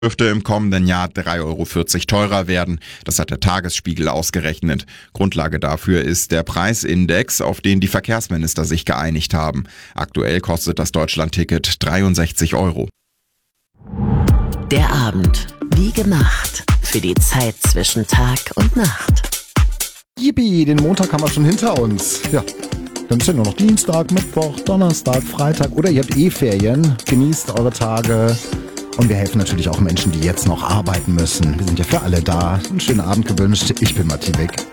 dürfte im kommenden Jahr 3,40 € teurer werden. Das hat der Tagesspiegel ausgerechnet. Grundlage dafür ist der Preisindex, auf den die Verkehrsminister sich geeinigt haben. Aktuell kostet das Deutschlandticket 63 €. Der Abend, wie gemacht, für die Zeit zwischen Tag und Nacht. Yippie, den Montag haben wir schon hinter uns. Ja, dann ist ja nur noch Dienstag, Mittwoch, Donnerstag, Freitag oder ihr habt Ferien. Genießt eure Tage. Und wir helfen natürlich auch Menschen, die jetzt noch arbeiten müssen. Wir sind ja für alle da. Einen schönen Abend gewünscht. Ich bin Matti Beck.